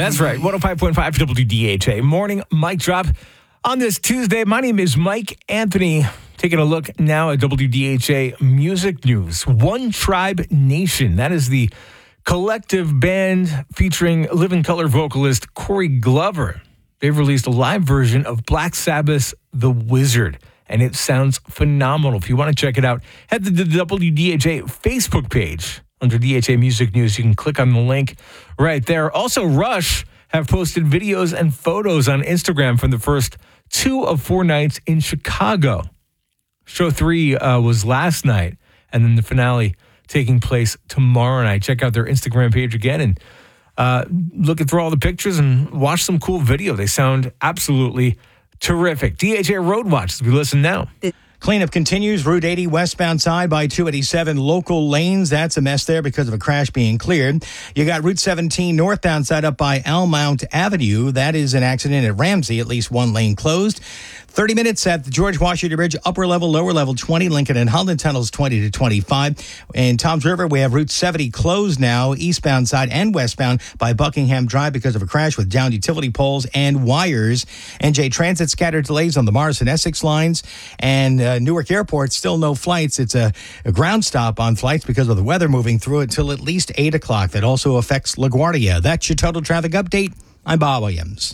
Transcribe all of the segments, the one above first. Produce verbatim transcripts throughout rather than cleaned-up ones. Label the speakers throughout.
Speaker 1: That's right. one oh five point five W D H A. Morning mic drop on this Tuesday. My name is Mike Anthony. Taking a look now at W D H A music news. One Tribe Nation. That is the collective band featuring Living Colour vocalist Corey Glover. They've released a live version of Black Sabbath's The Wizard, and it sounds phenomenal. If you want to check it out, head to the W D H A Facebook page. Under D H A Music News, you can click on the link right there. Also, Rush have posted videos and photos on Instagram from the first two of four nights in Chicago. Show three uh, was last night, and then the finale taking place tomorrow night. Check out their Instagram page again and uh, look through all the pictures and watch some cool video. They sound absolutely terrific. D H A Road Watch as we listen now.
Speaker 2: Cleanup continues. Route eighty westbound side by two eighty-seven local lanes. That's a mess there because of a crash being cleared. You got Route seventeen northbound side up by Almount Avenue. That is an accident at Ramsey. At least one lane closed. thirty minutes at the George Washington Bridge, upper level, lower level twenty. Lincoln and Holland tunnels twenty to twenty-five. In Toms River, we have Route seventy closed now, eastbound side and westbound by Buckingham Drive because of a crash with downed utility poles and wires. N J Transit scattered delays on the Mars and Essex lines. And uh, Newark Airport, still no flights. It's a, a ground stop on flights because of the weather moving through it till at least eight o'clock. That also affects LaGuardia. That's your total traffic update. I'm Bob Williams.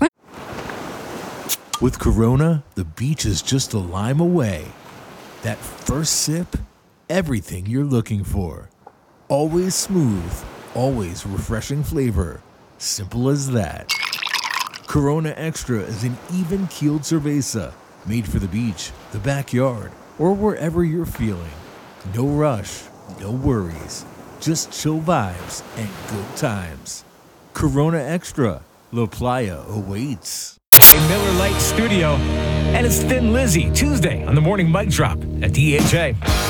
Speaker 3: With Corona, the beach is just a lime away. That first sip, everything you're looking for. Always smooth, always refreshing flavor. Simple as that. Corona Extra is an even-keeled cerveza, made for the beach, the backyard, or wherever you're feeling. No rush, no worries. Just chill vibes and good times. Corona Extra, La Playa awaits.
Speaker 1: Miller Lite Studio, and it's Thin Lizzy, Tuesday on the Morning Mic Drop at D H A.